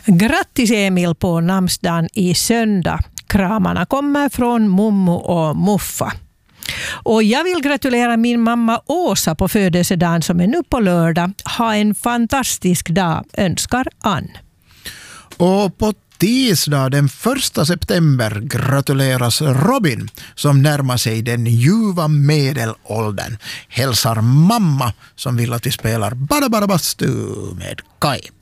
Grattis Emil på namnsdagen i söndag. Kramarna kommer från Mummo och Muffa. Och jag vill gratulera min mamma Åsa på födelsedagen som är nu på lördag. Ha en fantastisk dag, önskar Ann. Och på tisdag den 1 september gratuleras Robin som närmar sig den ljuva medelåldern. Hälsar mamma som vill att vi spelar Bada Bada Bastu med Kai.